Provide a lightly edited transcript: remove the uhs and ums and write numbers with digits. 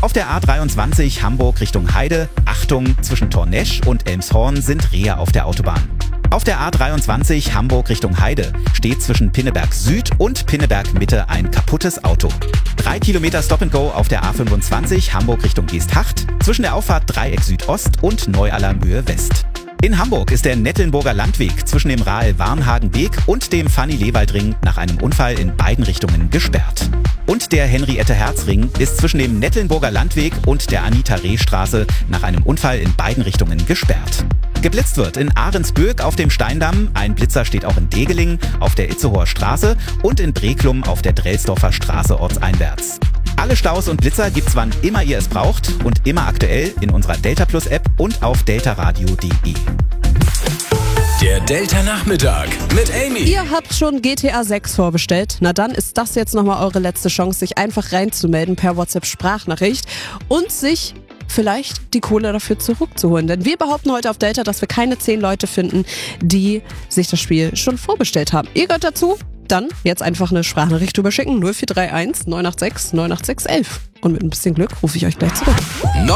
Auf der A23 Hamburg Richtung Heide, Achtung, zwischen Tornesch und Elmshorn sind Rehe auf der Autobahn. Auf der A23 Hamburg Richtung Heide steht zwischen Pinneberg Süd und Pinneberg Mitte ein kaputtes Auto. 3 Kilometer Stop-and-Go auf der A25 Hamburg Richtung Geesthacht zwischen der Auffahrt Dreieck Südost und Neualler-Mühe West. In Hamburg ist der Nettelnburger Landweg zwischen dem Rahl-Warnhagen-Weg und dem Fanny-Lewald-Ring nach einem Unfall in beiden Richtungen gesperrt. Und der Henriette-Herz-Ring ist zwischen dem Nettelnburger Landweg und der Anita-Reh-Straße nach einem Unfall in beiden Richtungen gesperrt. Geblitzt wird in Ahrensböck auf dem Steindamm, ein Blitzer steht auch in Degeling auf der Itzehoer Straße und in Breklum auf der Drelsdorfer Straße ortseinwärts. Alle Staus und Blitzer gibt's wann immer ihr es braucht und immer aktuell in unserer Delta Plus App und auf deltaradio.de. Der Delta Nachmittag mit Amy. Ihr habt schon GTA 6 vorbestellt? Na dann ist das jetzt nochmal eure letzte Chance, sich einfach reinzumelden per WhatsApp-Sprachnachricht und sich vielleicht die Kohle dafür zurückzuholen. Denn wir behaupten heute auf Delta, dass wir keine 10 Leute finden, die sich das Spiel schon vorbestellt haben. Ihr gehört dazu? Dann jetzt einfach eine Sprachnachricht rüberschicken. 0431 986 986 11. Und mit ein bisschen Glück rufe ich euch gleich zurück.